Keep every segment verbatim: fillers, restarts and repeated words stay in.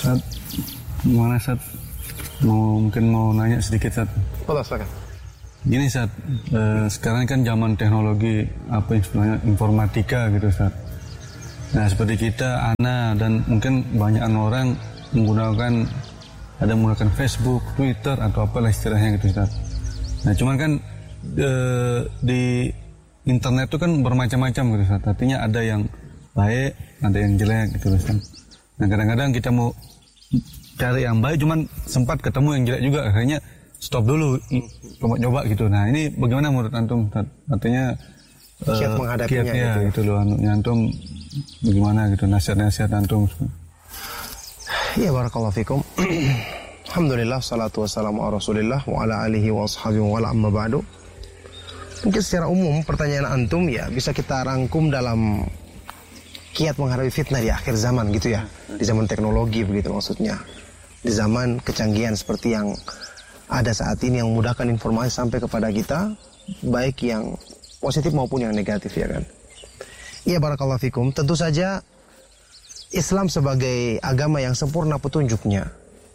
Sat, gimana Sat? Mau mungkin mau nanya sedikit Sat. Boleh, silakan. Gini Sat, eh, sekarang kan zaman teknologi apa istilahnya informatika gitu Sat. Nah seperti kita, Ana dan mungkin banyak orang menggunakan ada menggunakan Facebook, Twitter atau apalah istilahnya gitu Sat. Nah cuman kan eh, di internet itu kan bermacam-macam gitu Sat. Artinya ada yang baik, ada yang jelek gitu Sat. Nah kadang-kadang kita mau cari yang baik cuman sempat ketemu yang jelek juga, akhirnya stop dulu coba-coba gitu. Nah ini bagaimana menurut antum? Artinya kiat uh, menghadapinya kiat, ya, gitu, gitu loh antum bagaimana gitu nasihat-nasihat antum? Ya barakallahu fikum. Alhamdulillah salatu wassalamu ala Rasulillah wa ala alihi wa ashabihi wa ala amma ba'du. Mungkin secara umum pertanyaan antum ya bisa kita rangkum dalam kiat menghadapi fitnah di akhir zaman gitu ya. Di zaman teknologi begitu maksudnya. Di zaman kecanggihan seperti yang ada saat ini yang memudahkan informasi sampai kepada kita, baik yang positif maupun yang negatif ya kan. Iya barakallahu fikum. Tentu saja Islam sebagai agama yang sempurna petunjuknya,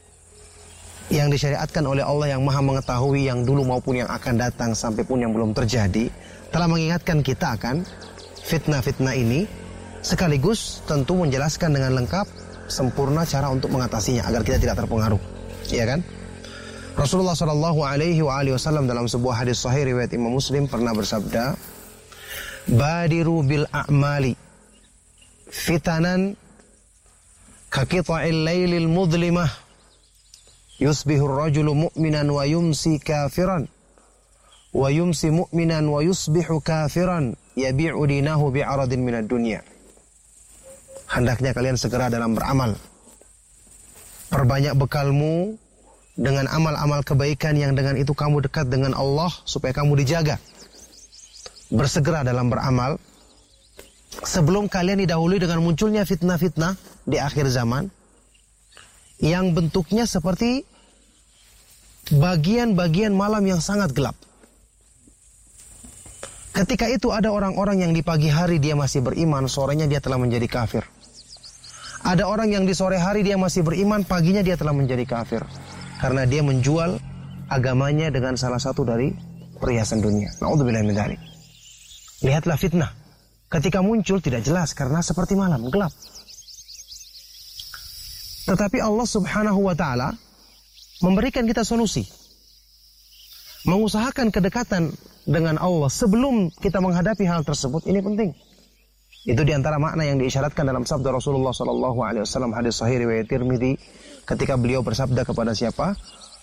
yang disyariatkan oleh Allah yang maha mengetahui yang dulu maupun yang akan datang sampai pun yang belum terjadi, telah mengingatkan kita akan fitnah-fitnah ini, sekaligus tentu menjelaskan dengan lengkap sempurna cara untuk mengatasinya agar kita tidak terpengaruh, ya kan? Rasulullah Shallallahu Alaihi Wasallam dalam sebuah hadis sahih riwayat Imam Muslim pernah bersabda, "Badiru bil a'mali fitanan kaqita'il lailil mudlimah yusbihur rajulu mu'minan wa yumsi kafiran wa yumsi mu'minan wa yusbihu kafiran yabi'u dinahu bi'aradin minad dunya." Hendaknya kalian segera dalam beramal. Perbanyak bekalmu dengan amal-amal kebaikan yang dengan itu kamu dekat dengan Allah supaya kamu dijaga. Bersegera dalam beramal sebelum kalian didahului dengan munculnya fitnah-fitnah di akhir zaman yang bentuknya seperti bagian-bagian malam yang sangat gelap. Ketika itu ada orang-orang yang di pagi hari dia masih beriman, sorenya dia telah menjadi kafir. Ada orang yang di sore hari dia masih beriman, paginya dia telah menjadi kafir. Karena dia menjual agamanya dengan salah satu dari perhiasan dunia. Na'udzubillah min dzalik. Lihatlah fitnah. Ketika muncul tidak jelas karena seperti malam, gelap. Tetapi Allah Subhanahu wa taala memberikan kita solusi. Mengusahakan kedekatan dengan Allah sebelum kita menghadapi hal tersebut, ini penting. Itu diantara makna yang diisyaratkan dalam sabda Rasulullah Sallallahu Alaihi Wasallam hadis sahih riwayat Tirmidzi ketika beliau bersabda kepada siapa?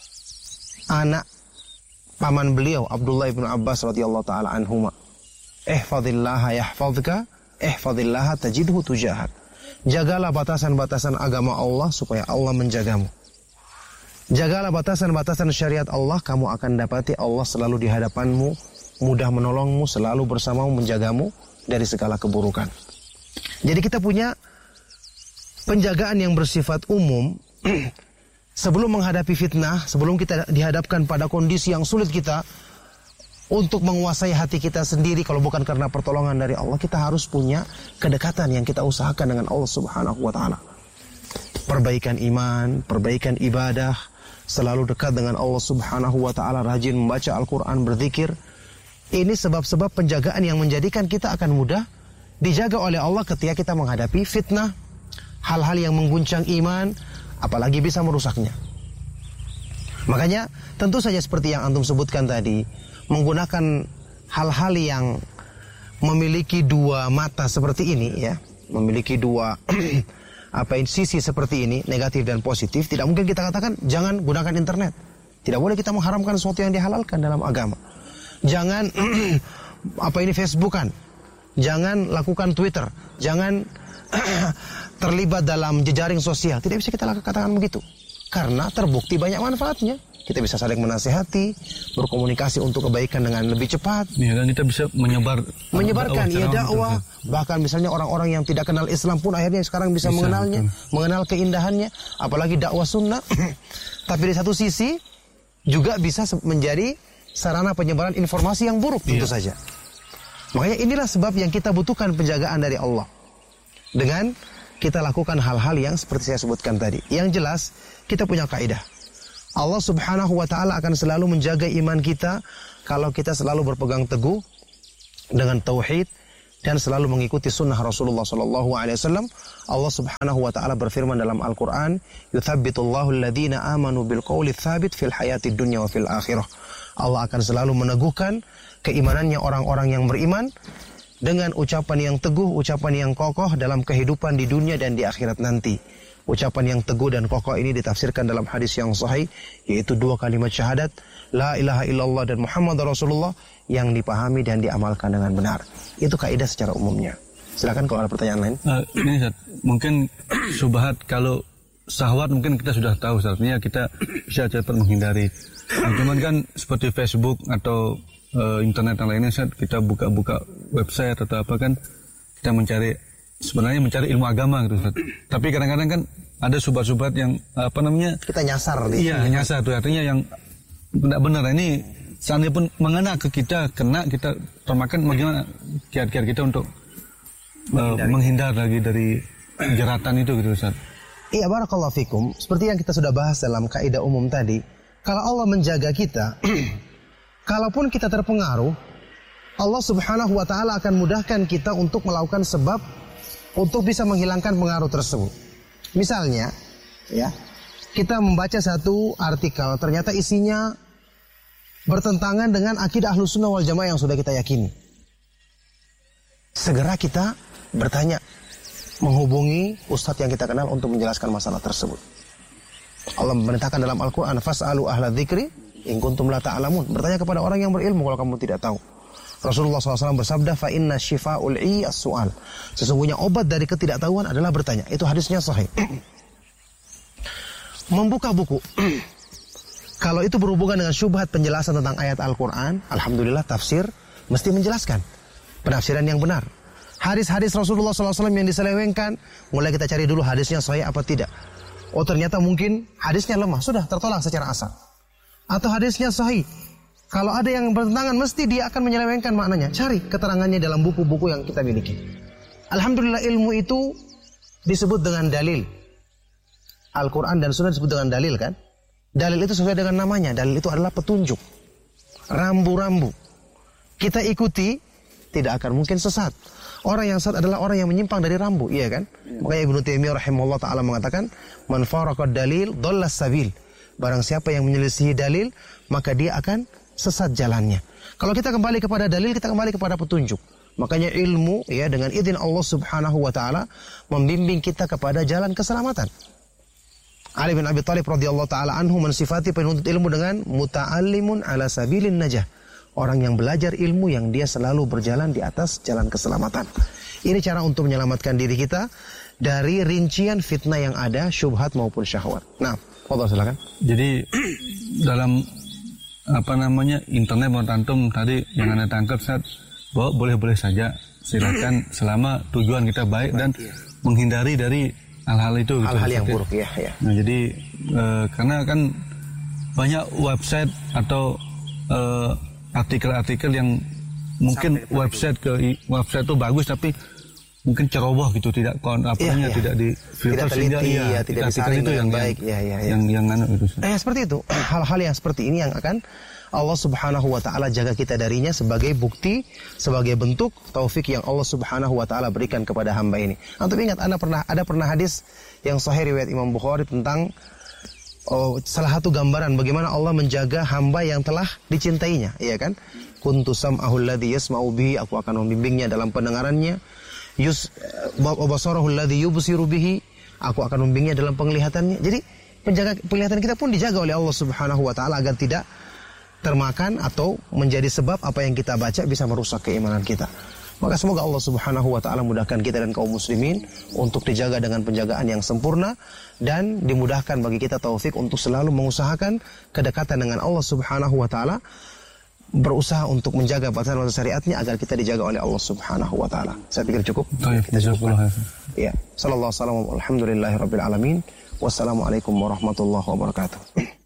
Anak paman beliau Abdullah ibnu Abbas radhiyallahu taala anhuma. Ihfazillaha yahfazka, ihfazillaha tajidhu tujahak. Jagalah batasan-batasan agama Allah supaya Allah menjagamu. Jagalah batasan-batasan syariat Allah, kamu akan dapati Allah selalu di hadapanmu, mudah menolongmu, selalu bersamamu, menjagamu dari segala keburukan. Jadi kita punya penjagaan yang bersifat umum sebelum menghadapi fitnah, sebelum kita dihadapkan pada kondisi yang sulit kita untuk menguasai hati kita sendiri kalau bukan karena pertolongan dari Allah, kita harus punya kedekatan yang kita usahakan dengan Allah Subhanahu wa taala. Perbaikan iman, perbaikan ibadah, selalu dekat dengan Allah Subhanahu wa taala, rajin membaca Al-Qur'an, berzikir. Ini sebab-sebab penjagaan yang menjadikan kita akan mudah dijaga oleh Allah ketika kita menghadapi fitnah, hal-hal yang mengguncang iman, apalagi bisa merusaknya. Makanya tentu saja seperti yang antum sebutkan tadi, menggunakan hal-hal yang memiliki dua mata seperti ini ya, memiliki dua apa sisi seperti ini, negatif dan positif, tidak mungkin kita katakan jangan gunakan internet. Tidak boleh kita mengharamkan sesuatu yang dihalalkan dalam agama. Jangan apa ini Facebookan, jangan lakukan Twitter, jangan terlibat dalam jejaring sosial. Tidak bisa kita katakan begitu, karena terbukti banyak manfaatnya. Kita bisa saling menasihati, berkomunikasi untuk kebaikan dengan lebih cepat. Ya, dan kita bisa menyebar menyebarkan ya dakwah. Bahkan misalnya orang-orang yang tidak kenal Islam pun akhirnya sekarang bisa, bisa mengenalnya, betul. mengenal keindahannya, apalagi dakwah sunnah. Tapi di satu sisi juga bisa menjadi sarana penyebaran informasi yang buruk tentu iya. saja. Makanya inilah sebab yang kita butuhkan penjagaan dari Allah. Dengan kita lakukan hal-hal yang seperti saya sebutkan tadi. Yang jelas, kita punya kaidah. Allah Subhanahu wa ta'ala akan selalu menjaga iman kita kalau kita selalu berpegang teguh dengan tauhid dan selalu mengikuti sunnah Rasulullah sallallahu alaihi wasallam. Allah Subhanahu wa ta'ala berfirman dalam Al-Qur'an, "Yuthabbitullahu alladhina amanu bil qawli tsabit fil hayatid dunya wa fil akhirah." Allah akan selalu meneguhkan keimanannya orang-orang yang beriman dengan ucapan yang teguh, ucapan yang kokoh dalam kehidupan di dunia dan di akhirat nanti. Ucapan yang teguh dan kokoh ini ditafsirkan dalam hadis yang sahih, yaitu dua kalimat syahadat, la ilaha illallah dan Muhammad Rasulullah, yang dipahami dan diamalkan dengan benar. Itu kaidah secara umumnya. Silakan kalau ada pertanyaan lain. Uh, ini Ustaz, mungkin subhat kalau syahwat mungkin kita sudah tahu, artinya kita bisa cepat menghindari. Nah, cuman kan seperti Facebook atau uh, internet yang lainnya, Ustaz, kita buka-buka website atau apa kan, kita mencari sebenarnya mencari ilmu agama gitu, Ustaz. Tapi kadang-kadang kan ada subhat-subhat yang apa namanya? Kita nyasar nih. Iya, nyasar tuh artinya yang tidak benar. Ini seandainya pun mengena ke kita, kena kita termakan, bagaimana kiat-kiat kita untuk uh, menghindar lagi dari jeratan itu gitu, Ustaz. Iya, barakallahu fikum. Seperti yang kita sudah bahas dalam kaidah umum tadi, kalau Allah menjaga kita, kalaupun kita terpengaruh, Allah Subhanahu wa ta'ala akan mudahkan kita untuk melakukan sebab untuk bisa menghilangkan pengaruh tersebut. Misalnya, ya, kita membaca satu artikel, ternyata isinya bertentangan dengan akidah Ahlus Sunnah wal Jamaah yang sudah kita yakini. Segera kita bertanya, menghubungi ustadz yang kita kenal untuk menjelaskan masalah tersebut. Allah memerintahkan dalam Al-Quran, fas'alu ahla dzikri in kuntum la ta'lamun. Bertanya kepada orang yang berilmu kalau kamu tidak tahu. Rasulullah shallallahu alaihi wasallam bersabda, fa inna shifa'ul 'i as-su'al. Sesungguhnya obat dari ketidaktahuan adalah bertanya. Itu hadisnya sahih. Membuka buku. Kalau itu berhubungan dengan syubhat penjelasan tentang ayat Al-Quran, alhamdulillah tafsir mesti menjelaskan penafsiran yang benar. Hadis-hadis Rasulullah shallallahu alaihi wasallam yang diselewengkan, mulai kita cari dulu hadisnya sahih apa tidak. Oh, ternyata mungkin hadisnya lemah, sudah tertolak secara asal. Atau hadisnya sahih, kalau ada yang bertentangan, mesti dia akan menyelewengkan maknanya. Cari keterangannya dalam buku-buku yang kita miliki. Alhamdulillah ilmu itu disebut dengan dalil. Al-Quran dan Sunnah disebut dengan dalil kan? Dalil itu sesuai dengan namanya. Dalil itu adalah petunjuk. Rambu-rambu. Kita ikuti, tidak akan mungkin sesat. Orang yang sesat adalah orang yang menyimpang dari rambu. Iya kan? Makanya Ibnu Taimiyah rahimahullah ta'ala mengatakan, man faraqad dalil, dhallas sabil. Barang siapa yang menyelisihi dalil, maka dia akan sesat jalannya. Kalau kita kembali kepada dalil, kita kembali kepada petunjuk. Makanya ilmu, ya, dengan izin Allah Subhanahu wa ta'ala membimbing kita kepada jalan keselamatan. Ali bin Abi Thalib radhiyallahu ta'ala anhu mensifati penuntut ilmu dengan muta'allimun ala sabilin najah. Orang yang belajar ilmu yang dia selalu berjalan di atas jalan keselamatan. Ini cara untuk menyelamatkan diri kita dari rincian fitnah yang ada, syubhat maupun syahwat. Nah, Allah silakan. Jadi dalam apa namanya internet menurut antum tadi yang Anda tangkap, saat bahwa boleh-boleh saja, silakan selama tujuan kita baik dan menghindari dari hal-hal itu. Hal-hal gitu, yang buruk ya, ya. Nah, jadi e, karena kan banyak website atau e, artikel-artikel yang mungkin sampai website ke website itu bagus tapi mungkin ceroboh gitu, tidak kon apanya, ya, ya. tidak di filter sehingga ya, ya, tidak disaring itu yang baik ya, ya, ya. yang yang anu itu. Eh seperti itu. Hal-hal yang seperti ini yang akan Allah Subhanahu wa taala jaga kita darinya sebagai bukti, sebagai bentuk taufik yang Allah Subhanahu wa taala berikan kepada hamba ini. Antum ingat ada pernah ada pernah hadis yang sahih riwayat Imam Bukhari tentang oh, salah satu gambaran bagaimana Allah menjaga hamba yang telah dicintainya, iya kan? Kuntu sam'ahu alladhi yasma'u bihi, aku akan membimbingnya dalam pendengarannya. Yus basarahu alladhi yubsiru bihi, aku akan membimbingnya dalam penglihatannya. Jadi penjaga penglihatan kita pun dijaga oleh Allah Subhanahu wa taala agar tidak termakan atau menjadi sebab apa yang kita baca bisa merusak keimanan kita. Maka semoga Allah Subhanahu wa taala mudahkan kita dan kaum muslimin untuk dijaga dengan penjagaan yang sempurna dan dimudahkan bagi kita taufik untuk selalu mengusahakan kedekatan dengan Allah Subhanahu wa taala, berusaha untuk menjaga batasan syariatnya agar kita dijaga oleh Allah Subhanahu wa taala. Saya pikir cukup. Baik, kita cukupkan. Ya, sallallahu alaihi wasallam, alhamdulillahirabbil alamin. Wassalamualaikum warahmatullahi wabarakatuh.